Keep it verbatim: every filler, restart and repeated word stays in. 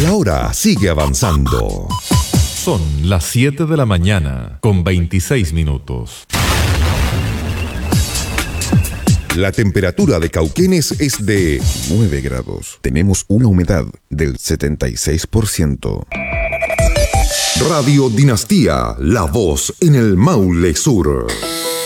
La hora sigue avanzando. Son las siete de la mañana con veintiséis minutos. La temperatura de Cauquenes es de nueve grados. Tenemos una humedad del setenta y seis por ciento. Radio Dinastía, la voz en el Maule Sur.